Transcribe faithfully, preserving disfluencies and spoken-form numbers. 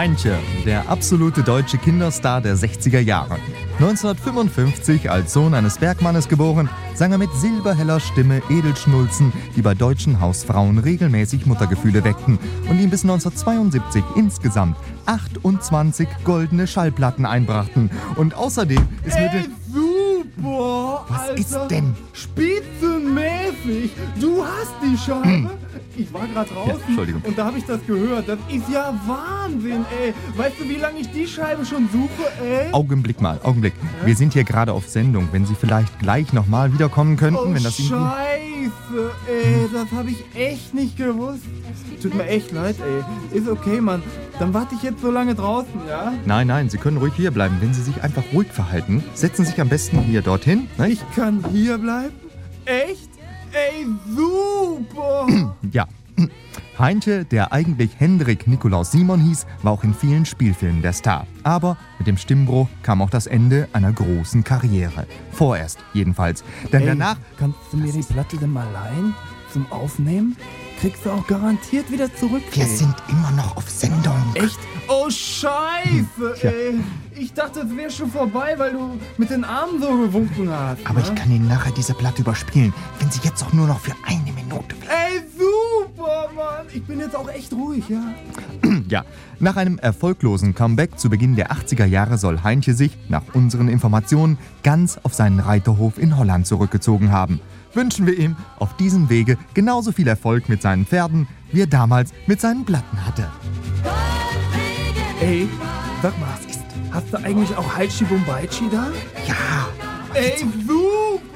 Heintje, der absolute deutsche Kinderstar der sechziger Jahre. neunzehnhundertfünfundfünfzig als Sohn eines Bergmannes geboren, sang er mit silberheller Stimme Edelschnulzen, die bei deutschen Hausfrauen regelmäßig Muttergefühle weckten und ihm bis neunzehnhundertzweiundsiebzig insgesamt achtundzwanzig goldene Schallplatten einbrachten. Und außerdem ist mit Ey, super! Was Alter. ist denn? Spitzenmäßig! Du hast die Scheibe! Hm. Ich war gerade draußen Ja, Entschuldigung. und da habe ich das gehört. Das ist ja Wahnsinn, ey! Weißt du, wie lange ich die Scheibe schon suche, ey? Augenblick mal, Augenblick. Wir sind hier gerade auf Sendung. Wenn Sie vielleicht gleich nochmal wiederkommen könnten, Oh, wenn das irgendwie... Scheiße, ey, das habe ich echt nicht gewusst. Tut mir echt leid, ey. Ist okay, Mann. Dann warte ich jetzt so lange draußen, ja? Nein, nein, Sie können ruhig hier bleiben. Wenn Sie sich einfach ruhig verhalten, setzen Sie sich am besten hier dorthin. Ne? Ich kann hier bleiben? Echt? Ey, super! Ja. Heintje, der eigentlich Hendrik Nikolaus Simon hieß, war auch in vielen Spielfilmen der Star. Aber mit dem Stimmbruch kam auch das Ende einer großen Karriere. Vorerst jedenfalls. Denn Ey, danach... kannst du mir die Platte denn mal leihen zum Aufnehmen? Kriegst du auch garantiert wieder zurück. Wir ey. sind immer noch auf Sendung. Echt? Oh, Scheiße, Tja. ey. Ich dachte, es wäre schon vorbei, weil du mit den Armen so gewunken hast. Aber ne? ich kann Ihnen nachher diese Platte überspielen, wenn Sie jetzt auch nur noch für eine Minute will. Ey, super, Mann. Ich bin jetzt auch echt ruhig, ja? Ja, nach einem erfolglosen Comeback zu Beginn der achtziger Jahre soll Heintje sich, nach unseren Informationen, ganz auf seinen Reiterhof in Holland zurückgezogen haben. Wünschen wir ihm auf diesem Wege genauso viel Erfolg mit seinen Pferden, wie er damals mit seinen Platten hatte. Ey, sag mal, hast du eigentlich auch Haichi Bombaichi da? Ja, Ey, super!